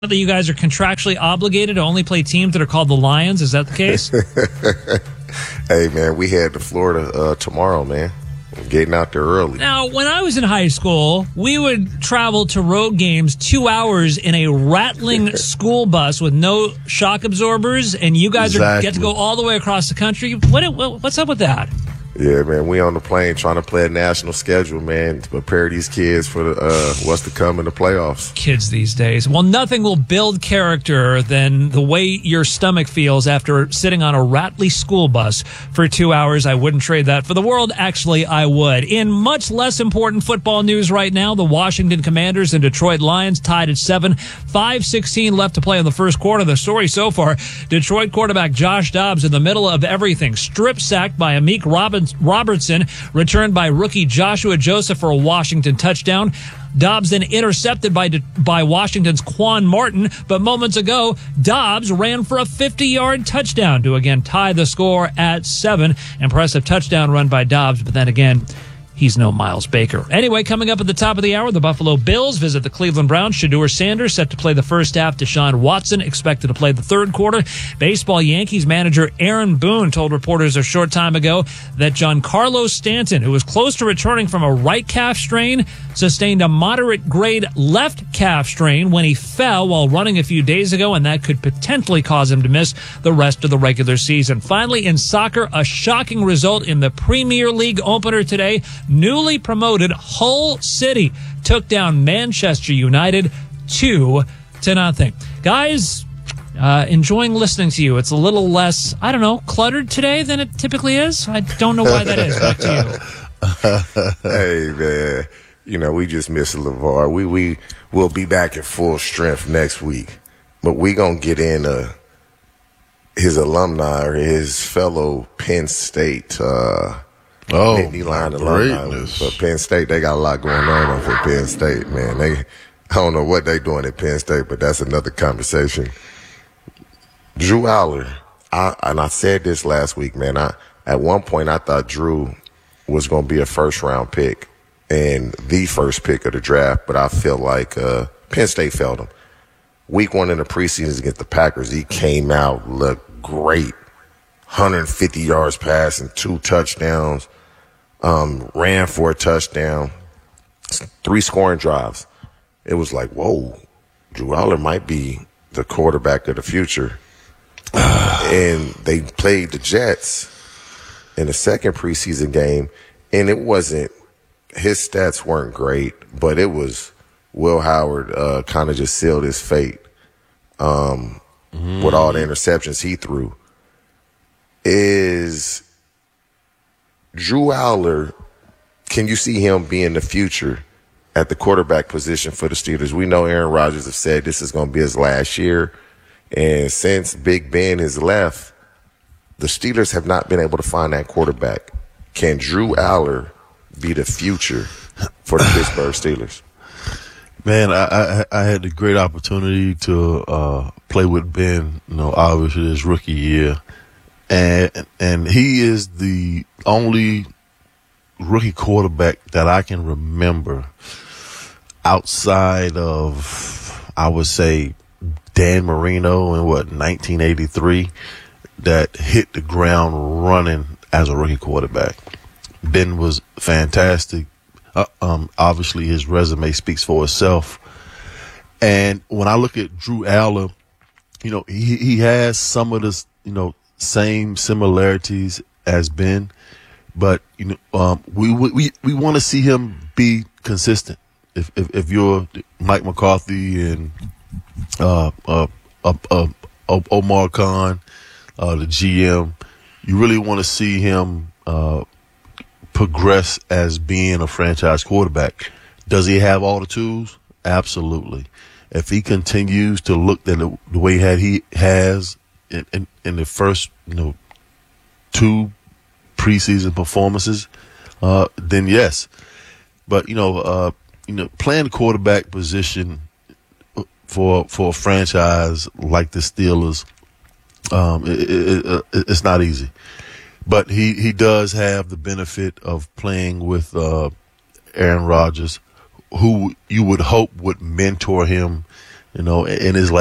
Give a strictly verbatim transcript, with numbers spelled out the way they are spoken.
that you guys are contractually obligated to only play teams that are called the Lions. Is that the case? Hey, man, we head to Florida uh, tomorrow, man. I'm getting out there early. Now, when I was in high school, we would travel to road games two hours in a rattling school bus with no shock absorbers, and you guys exactly. are, get to go all the way across the country. What, what, what's up with that? Yeah, man, we on the plane trying to play a national schedule, man, to prepare these kids for the, uh, what's to come in the playoffs. Kids these days. Well, nothing will build character than the way your stomach feels after sitting on a rattly school bus for two hours. I wouldn't trade that for the world. Actually, I would. In much less important football news right now, the Washington Commanders and Detroit Lions tied at seven. five sixteen left to play in the first quarter. The story so far, Detroit quarterback Josh Dobbs in the middle of everything, strip sacked by Amik Robbins. Robertson, returned by rookie Joshua Joseph for a Washington touchdown. Dobbs then intercepted by by Washington's Quan Martin, but moments ago, Dobbs ran for a fifty-yard touchdown to again tie the score at seven. Impressive touchdown run by Dobbs, but then again, he's no Miles Baker. Anyway, coming up at the top of the hour, the Buffalo Bills visit the Cleveland Browns. Shedeur Sanders set to play the first half. Deshaun Watson expected to play the third quarter. Baseball Yankees manager Aaron Boone told reporters a short time ago that Giancarlo Stanton, who was close to returning from a right calf strain, sustained a moderate-grade left calf strain when he fell while running a few days ago, and that could potentially cause him to miss the rest of the regular season. Finally, in soccer, a shocking result in the Premier League opener today. Newly promoted Hull City took down Manchester United two to nothing. Guys, uh, enjoying listening to you. It's a little less, I don't know, cluttered today than it typically is. I don't know why that is. Back to you. Hey, man. You know, we just miss LeVar. We, we will be back at full strength next week. But we going to get in uh, his alumni or his fellow Penn State uh Oh, Nittany Lion alumni for Penn State. They got a lot going on for Penn State, man. They, I don't know what they doing at Penn State, but that's another conversation. Drew Aller, I, and I said this last week, man. I at one point I thought Drew was going to be a first round pick and the first pick of the draft, but I feel like uh, Penn State failed him. Week one in the preseason against the Packers, he came out, looked great. one hundred fifty yards passing, two touchdowns. Um, ran for a touchdown, three scoring drives. It was like, whoa, Drew Aller might be the quarterback of the future. And they played the Jets in the second preseason game, and it wasn't, his stats weren't great, but it was Will Howard uh, kind of just sealed his fate um, mm. with all the interceptions he threw. Is Drew Aller, can you see him being the future at the quarterback position for the Steelers? We know Aaron Rodgers has said this is going to be his last year. And since Big Ben has left, the Steelers have not been able to find that quarterback. Can Drew Aller be the future for the Pittsburgh Steelers? Man, I, I, I had the great opportunity to uh, play with Ben, you know, obviously his rookie year. And and he is the only rookie quarterback that I can remember outside of, I would say, Dan Marino in, what, nineteen eighty-three, that hit the ground running as a rookie quarterback. Ben was fantastic. Uh, um, obviously, his resume speaks for itself. And when I look at Drew Aller, you know, he, he has some of this, you know, same similarities as Ben, but you know, um, we we we want to see him be consistent. If if, if you're Mike McCarthy and uh, uh, uh, uh, uh, Omar Khan, uh, the G M, you really want to see him uh, progress as being a franchise quarterback. Does he have all the tools? Absolutely. If he continues to look at the, the way that he has in, in, in the first, you know, two preseason performances, uh, then yes. But, you know, uh, you know, playing the quarterback position for for a franchise like the Steelers, um, it, it, it, it's not easy. But he, he does have the benefit of playing with uh, Aaron Rodgers, who you would hope would mentor him You know, in his last